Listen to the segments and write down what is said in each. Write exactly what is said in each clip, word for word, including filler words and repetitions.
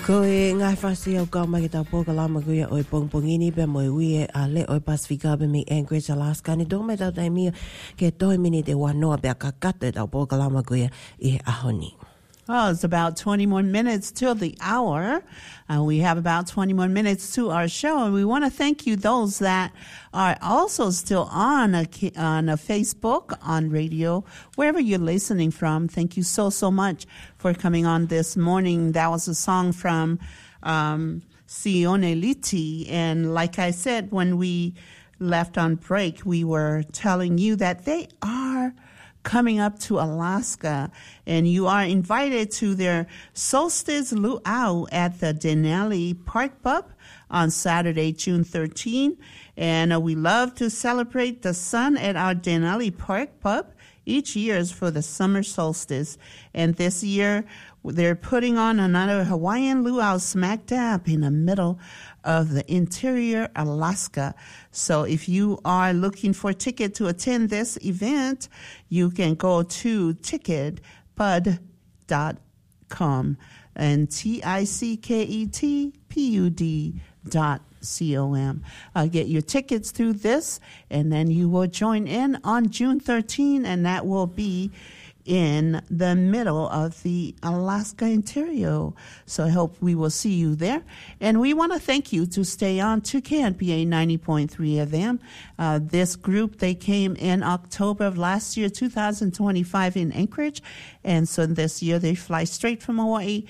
Ko e ngai whasi au ka mai ta poka lama kuia oi pongpongini pe moi ui a le oi Pasifika pe mi Anchorage, Alaska ni dong mai tau tai mia ke toi mini te wanoa pe a kakata tau poka lama kuia I ahoni. Well, it's about twenty more minutes till the hour. Uh, we have about twenty more minutes to our show, and we want to thank you, those that are also still on a, on a Facebook, on radio, wherever you're listening from. Thank you so, so much for coming on this morning. That was a song from um, Sione Liti, and like I said, when we left on break, we were telling you that they are coming up to Alaska, and you are invited to their Solstice Luau at the Denali Park Pub on Saturday, June thirteenth. And uh, we love to celebrate the sun at our Denali Park Pub each year for the summer solstice. And this year, they're putting on another Hawaiian luau smack dab in the middle of the interior Alaska. So if you are looking for a ticket to attend this event, you can go to ticket pud dot com and T I C K E T P U D dot C O M. Uh, get your tickets through this, and then you will join in on June thirteenth, and that will be in the middle of the Alaska interior. So I hope we will see you there. And we want to thank you to stay on to K N P A ninety point three F M. Uh, this group, they came in October of last year, two thousand twenty-five in Anchorage. And so this year they fly straight from Hawaii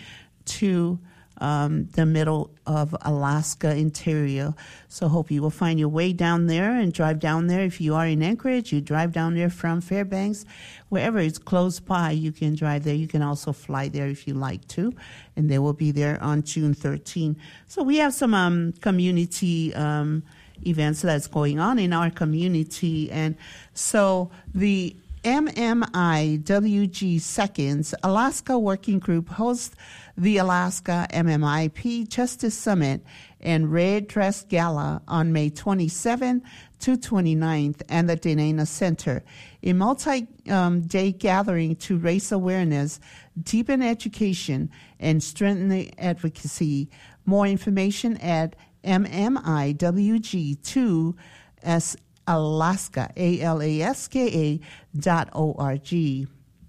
to Um, the middle of Alaska interior. So hope you will find your way down there and drive down there. If you are in Anchorage, you drive down there from Fairbanks. Wherever it's close by, you can drive there. You can also fly there if you like to. And they will be there on June thirteenth. So we have some um, community um, events that's going on in our community. And so the M M I W G Seconds Alaska Working Group hosts the Alaska M M I P Justice Summit and Red Dress Gala on May twenty-seventh to twenty-ninth at the Denana Center, a multi-day um, gathering to raise awareness, deepen education, and strengthen advocacy. More information at M M I W G two S Alaska, A L A S K A dot O R G.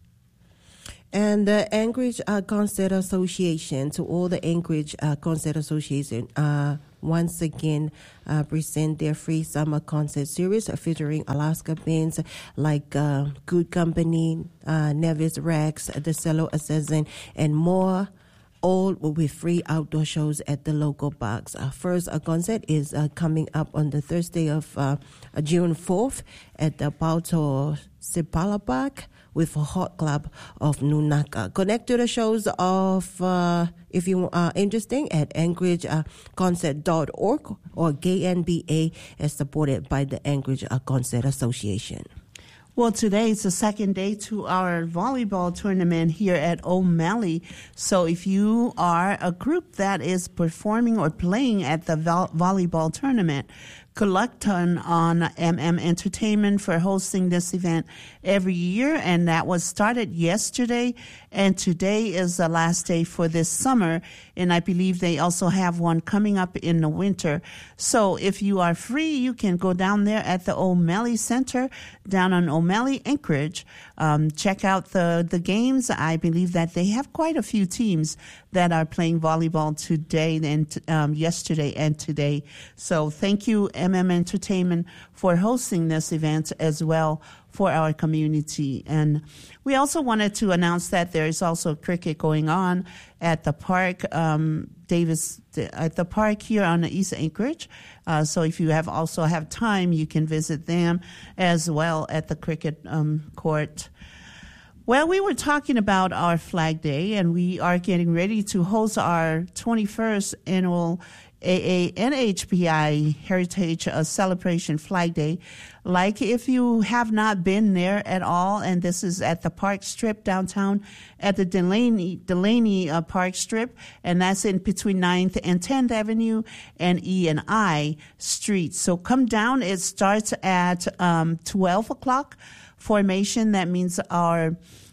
And the Anchorage uh, Concert Association, to all the Anchorage uh, Concert Association, uh, once again uh, present their free summer concert series featuring Alaska bands like uh, Good Company, uh, Nevis Rex, The Cello Assassin, and more. All will be free outdoor shows at the local parks. Our first uh, concert is uh, coming up on the Thursday of uh, June fourth at the Pauto Sipala Park with a Hot Club of Nunaka. Connect to the shows of, uh, if you are interested, at anchorage concert dot org or K N B A, as supported by the Anchorage uh, Concert Association. Well, today is the second day to our volleyball tournament here at O'Malley. So if you are a group that is performing or playing at the vo- volleyball tournament, good luck on, on M M Entertainment for hosting this event every year. And that was started yesterday. And today is the last day for this summer. And I believe they also have one coming up in the winter. So if you are free, you can go down there at the O'Malley Center down on O'Malley, Anchorage. Um, check out the, the games. I believe that they have quite a few teams that are playing volleyball today and um, yesterday and today. So thank you, M M Entertainment, for hosting this event as well for our community. And we also wanted to announce that there is also cricket going on at the park, um, Davis, at the park here on the East Anchorage. Uh, so if you have also have time, you can visit them as well at the cricket um, court. Well, we were talking about our Flag Day, and we are getting ready to host our twenty-first annual A A N H P I Heritage uh, Celebration Flag Day. Like if you have not been there at all, and this is at the Park Strip downtown at the Delaney, Delaney uh, Park Strip, and that's in between ninth and tenth Avenue and E and I Street. So come down. It starts at um, twelve o'clock formation. That means our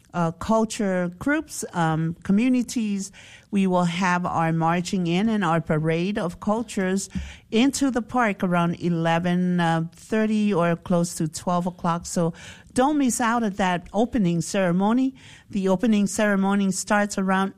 uh, culture groups, um, communities. We will have our marching in and our parade of cultures into the park around eleven thirty or close to twelve o'clock. So don't miss out at that opening ceremony. The opening ceremony starts around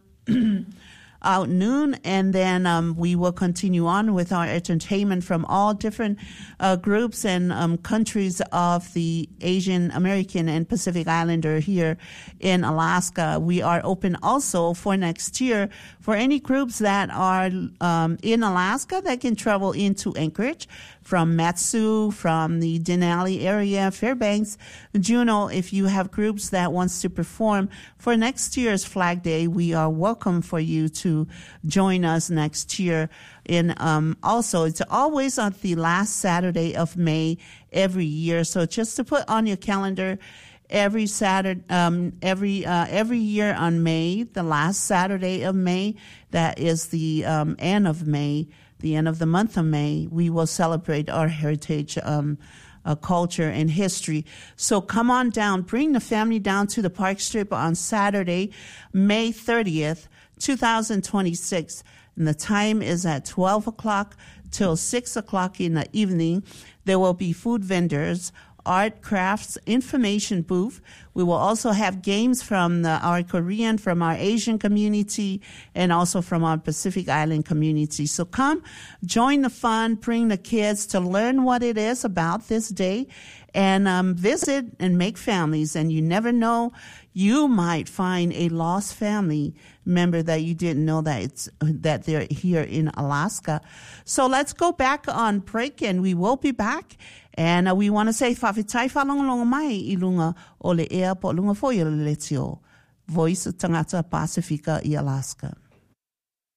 out noon, and then um, we will continue on with our entertainment from all different uh, groups and um, countries of the Asian American and Pacific Islander here in Alaska. We are open also for next year for any groups that are um, in Alaska that can travel into Anchorage from Matsu, from the Denali area, Fairbanks, Juneau. If you have groups that wants to perform for next year's Flag Day, we are welcome for you to join us next year. In um, also, it's always on the last Saturday of May every year. So just to put on your calendar, every Saturday, um, every uh, every year on May, the last Saturday of May, that is the um, end of May. The end of the month of May, we will celebrate our heritage, um, uh, culture, and history. So come on down. Bring the family down to the Park Strip on Saturday, May thirtieth, twenty twenty-six. And the time is at twelve o'clock till six o'clock in the evening. There will be food vendors, art, crafts, information booth. We will also have games from the, our Korean, from our Asian community, and also from our Pacific Island community. So come, join the fun, bring the kids to learn what it is about this day, and um, visit and make families. And you never know, you might find a lost family member that you didn't know that it's that they're here in Alaska. So let's go back on break, and we will be back. And uh, we want to say, whawhitai whalongalonga mai I lunga o le ea po lunga fo I le letio. Voice of Tangata Pasifika I Alaska.